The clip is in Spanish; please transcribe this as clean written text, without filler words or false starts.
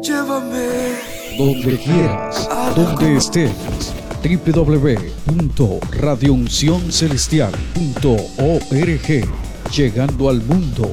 Llévame donde quieras, donde estés. www.radiouncioncelestial.org. Llegando al mundo